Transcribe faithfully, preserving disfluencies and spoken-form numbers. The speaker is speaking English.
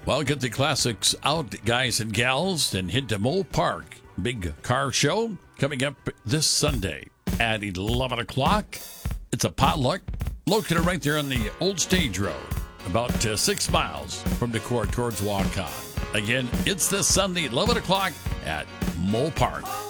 Well, get the classics out, guys and gals, and head to Mole Park. Big car show coming up this Sunday at eleven o'clock. It's a potluck located right there on the old stage road, about uh, six miles from Decorah towards Waukon. Again, it's this Sunday, eleven o'clock at Mole Park.